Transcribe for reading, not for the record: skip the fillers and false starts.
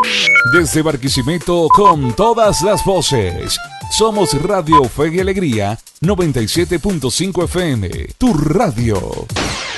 Desde Barquisimeto con todas las voces. Somos Radio Fe y Alegría 97.5 FM, tu radio.